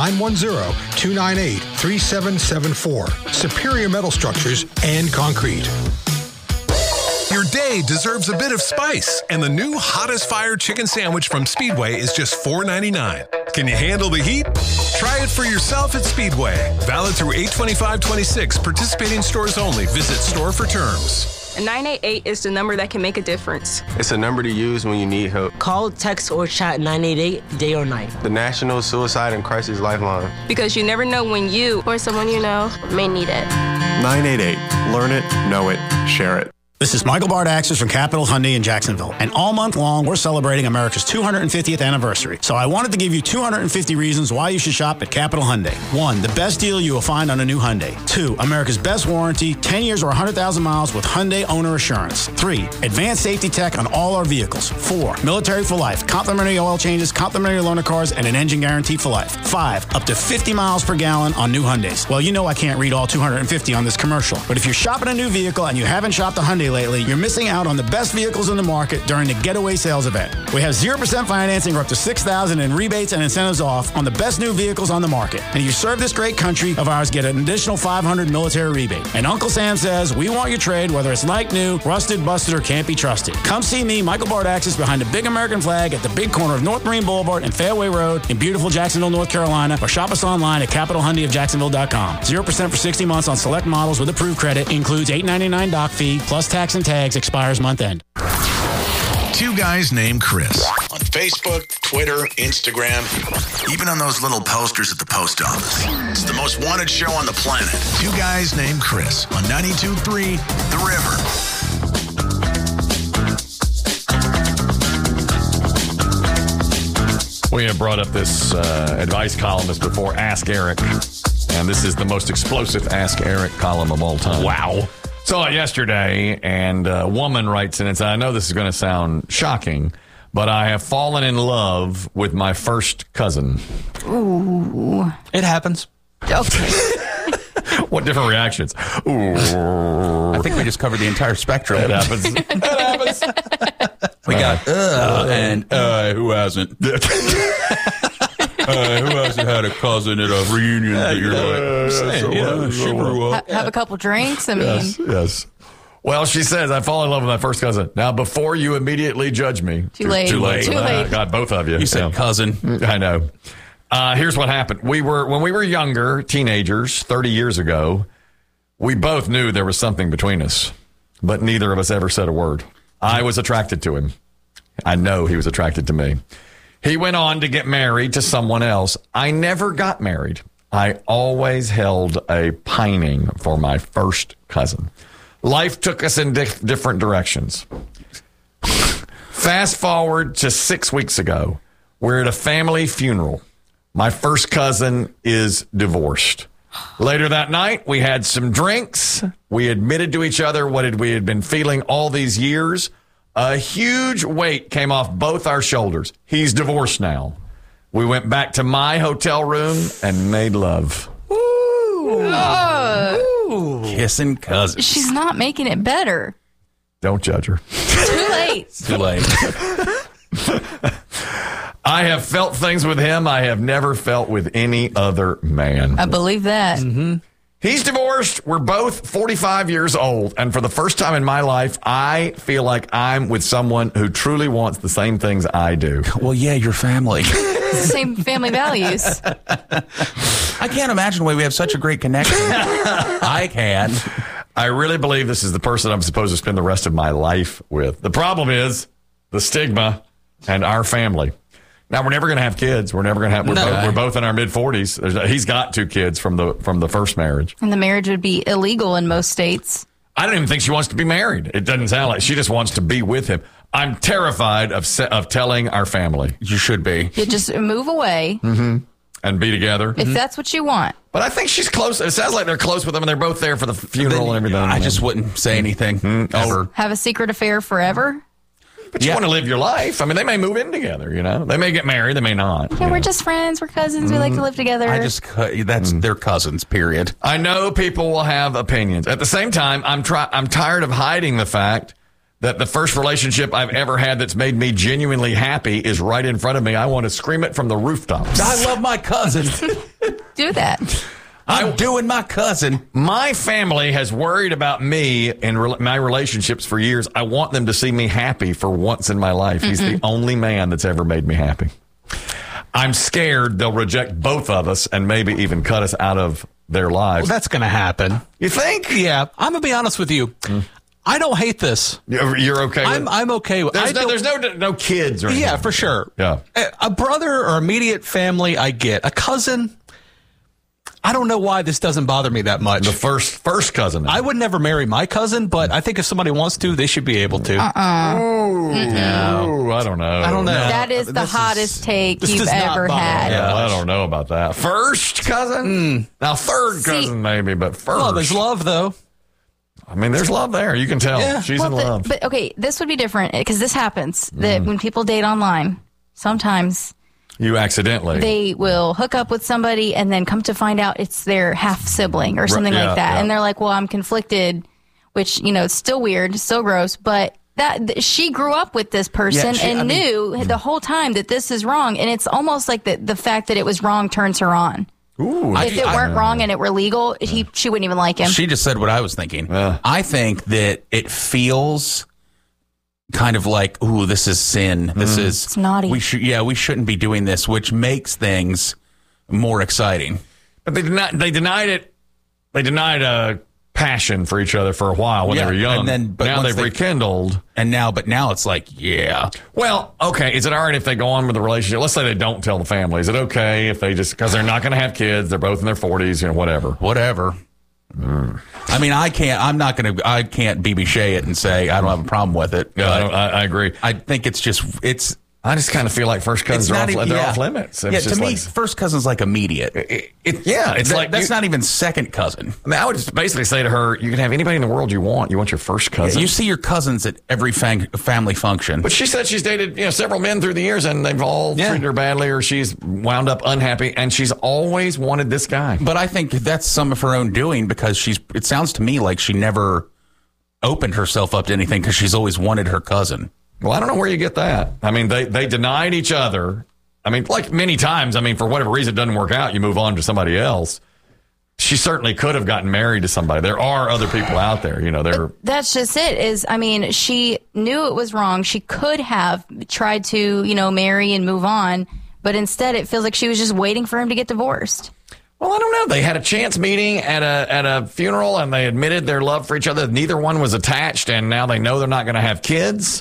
910-298-3774. Superior Metal Structures and Concrete. Your day deserves a bit of spice, and the new Hottest Fire Chicken Sandwich from Speedway is just $4.99. Can you handle the heat? Try it for yourself at Speedway. Valid through 8/25/26. Participating stores only. Visit store for terms. 988 is the number that can make a difference. It's a number to use when you need help. Call, text, or chat 988 day or night. The National Suicide and Crisis Lifeline. Because you never know when you or someone you know may need it. 988. Learn it, know it, share it. This is Michael Bardaxis from Capital Hyundai in Jacksonville. And all month long, we're celebrating America's 250th anniversary. So I wanted to give you 250 reasons why you should shop at Capital Hyundai. 1, the best deal you will find on a new Hyundai. 2, America's best warranty, 10 years or 100,000 miles with Hyundai Owner Assurance. 3, advanced safety tech on all our vehicles. 4, military for life, complimentary oil changes, complimentary loaner cars, and an engine guarantee for life. 5, up to 50 miles per gallon on new Hyundais. Well, you know I can't read all 250 on this commercial. But if you're shopping a new vehicle and you haven't shopped a Hyundai lately, you're missing out on the best vehicles in the market during the Getaway Sales event. We have 0% financing or up to $6,000 in rebates and incentives off on the best new vehicles on the market. And if you serve this great country of ours, get an additional $500 military rebate. And Uncle Sam says, we want your trade, whether it's like new, rusted, busted, or can't be trusted. Come see me, Michael Bardaxis, behind the big American flag at the big corner of North Marine Boulevard and Fairway Road in beautiful Jacksonville, North Carolina, or shop us online at CapitalHyundaiofJacksonville.com. 0% for 60 months on select models with approved credit. Includes $8.99 doc fee plus tax and tags. Expires month end. 2 Guys Named Chris on Facebook, Twitter, Instagram, even on those little posters at the post office. It's the most wanted show on the planet. 2 Guys Named Chris on 92.3 The River. We have brought up this advice columnist before, Ask Eric. And this is the most explosive Ask Eric column of all time. Wow. Saw it yesterday, and a woman writes in and says, I know this is going to sound shocking, but I have fallen in love with my first cousin. Ooh. It happens. Okay. What different reactions? Ooh. I think we just covered the entire spectrum. It happens. It happens. We got, and who hasn't? Who hasn't had a cousin at a reunion that you're like, have a couple drinks? I mean, yes. Well, she says, I fall in love with my first cousin. Now, before you immediately judge me. Too late. God, both of you. You said cousin. I know. Here's what happened. When we were younger, teenagers, 30 years ago, we both knew there was something between us, but neither of us ever said a word. I was attracted to him. I know he was attracted to me. He went on to get married to someone else. I never got married. I always held a pining for my first cousin. Life took us in different directions. Fast forward to 6 weeks ago. We're at a family funeral. My first cousin is divorced. Later that night, we had some drinks. We admitted to each other what we had been feeling all these years. A huge weight came off both our shoulders. He's divorced now. We went back to my hotel room and made love. Ooh. Kissing cousins. She's not making it better. Don't judge her. Too late. Too late. I have felt things with him I have never felt with any other man. I believe that. Mm-hmm. He's divorced. We're both 45 years old. And for the first time in my life, I feel like I'm with someone who truly wants the same things I do. Well, yeah, your family. Same family values. I can't imagine why we have such a great connection. I can. I really believe this is the person I'm supposed to spend the rest of my life with. The problem is the stigma and our family. Now, we're never going to have kids. We're both in our mid-40s. He's got 2 kids from the first marriage. And the marriage would be illegal in most states. I don't even think she wants to be married. It doesn't sound like she just wants to be with him. I'm terrified of telling our family. You should be. You just move away. Mm-hmm. And be together. If that's what you want. But I think she's close. It sounds like they're close with them, and they're both there for the funeral and everything. I just wouldn't say anything ever. Have a secret affair forever? But you want to live your life. I mean, they may move in together, you know. They may get married. They may not. Yeah, we're just friends. We're cousins. We like to live together. That's their cousins, period. I know people will have opinions. At the same time, I'm tired of hiding the fact that the first relationship I've ever had that's made me genuinely happy is right in front of me. I want to scream it from the rooftops. I love my cousin. Do that. I'm doing my cousin. My family has worried about me and my relationships for years. I want them to see me happy for once in my life. He's the only man that's ever made me happy. I'm scared they'll reject both of us and maybe even cut us out of their lives. Well, that's going to happen. You think? Yeah. I'm going to be honest with you. I don't hate this. You're okay with it? I'm okay with it. There's no kids or anything. Yeah, for sure. Yeah. A brother or immediate family, I get. A cousin, I don't know why this doesn't bother me that much. The first cousin. I would never marry my cousin, but I think if somebody wants to, they should be able to. No, I don't know. I don't know. That is the hottest take you've ever had. Yeah, I don't know about that. First cousin? Now, third cousin maybe, but first. Well, there's love, though. I mean, there's love there. You can tell. She's in love. But, okay, this would be different because this happens. That when people date online, sometimes you accidentally. they will hook up with somebody and then come to find out it's their half-sibling or something like that. Yeah. And they're like, well, I'm conflicted, which, it's still weird, still gross, but she grew up with this person and knew the whole time that this is wrong. And it's almost like the fact that it was wrong turns her on. Ooh, if it weren't wrong and it were legal, she wouldn't even like him. She just said what I was thinking. I think that it feels kind of like, ooh, this is sin. This is it's naughty. We shouldn't be doing this, which makes things more exciting. But they denied it. They denied passion for each other for a while when they were young. But now they've rekindled. But now it's like, yeah. Well, okay. Is it all right if they go on with the relationship? Let's say they don't tell the family. Is it okay if they just, because they're not going to have kids, they're both in their 40s, whatever. I mean, I can't BB Shea it and say I don't have a problem with it. Yeah, I agree. I think it's just, I just kind of feel like first cousins they're off limits. Yeah, to me, first cousin's like immediate. It's like that's not even second cousin. I mean, I would just basically say to her, you can have anybody in the world you want. You want your first cousin. Yeah, you see your cousins at every family function. But she said she's dated several men through the years, and they've all treated her badly, or she's wound up unhappy, and she's always wanted this guy. But I think that's some of her own doing because it sounds to me like she never opened herself up to anything because she's always wanted her cousin. Well, I don't know where you get that. I mean, they denied each other. I mean, like many times, for whatever reason it doesn't work out, you move on to somebody else. She certainly could have gotten married to somebody. There are other people out there, That's just it, she knew it was wrong. She could have tried to, marry and move on, but instead it feels like she was just waiting for him to get divorced. Well, I don't know. They had a chance meeting at a funeral, and they admitted their love for each other. Neither one was attached, and now they know they're not going to have kids.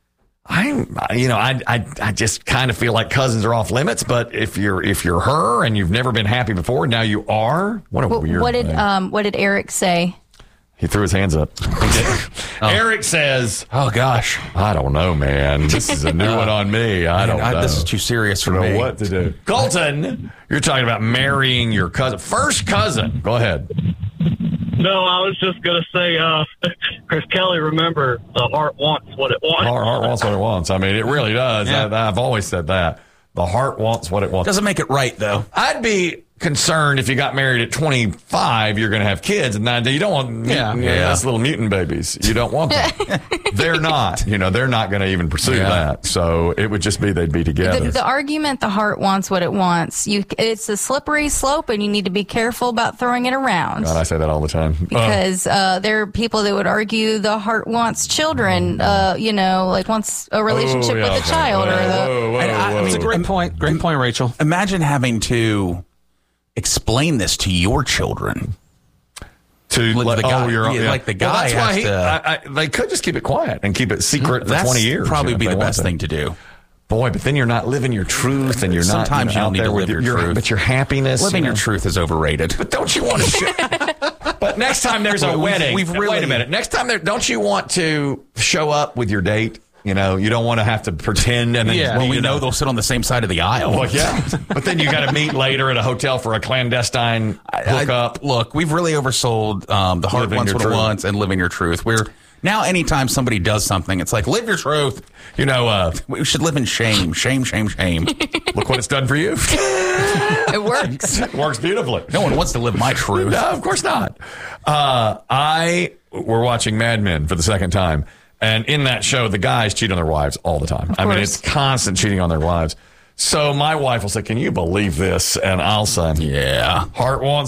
I just kind of feel like cousins are off limits, but if you're her and you've never been happy before, now you are. What a weird thing. What did Eric say? He threw his hands up. Eric says, "Oh gosh, I don't know, man. This is a new one on me. I don't know. This is too serious for me. I don't know what to do." Colton, you're talking about marrying your cousin, first cousin. Go ahead. No, I was just going to say, Chris Kelly, remember, the heart wants what it wants. Heart wants what it wants. I mean, it really does. Yeah. I've always said that. The heart wants what it wants. Doesn't make it right, though. I'd be concerned if you got married at 25, you're going to have kids. And you don't want that's little mutant babies. You don't want them. They're not. They're not going to even pursue that. So it would just be they'd be together. The argument, the heart wants what it wants. It's a slippery slope, and you need to be careful about throwing it around. God, I say that all the time. Because there are people that would argue the heart wants children, like wants a relationship with a child. It's a great point. Great point, Rachel. Imagine having to explain this to your children. The guy. That's why they could just keep it quiet and keep it secret for 20 years. Probably be the best thing to do. Boy, but then you're not living your truth, and you're sometimes not. Sometimes you don't need to live your truth. But your happiness, living your truth is overrated. But don't you want to? But next time there's a wedding, wait a minute. Next time don't you want to show up with your date? You don't want to have to pretend. And then, we know they'll sit on the same side of the aisle. Well, yeah. But then you got to meet later at a hotel for a clandestine hookup. Look, we've really oversold the heart wants what it wants and living your truth. Now, anytime somebody does something, it's like, live your truth. We should live in shame. Shame, shame, shame. Look what it's done for you. It works. It works beautifully. No one wants to live my truth. No, of course not. We're watching Mad Men for the second time. And in that show, the guys cheat on their wives all the time. I mean, it's constant cheating on their wives. So my wife will say, "Can you believe this?" And I'll say, "Yeah, heart wants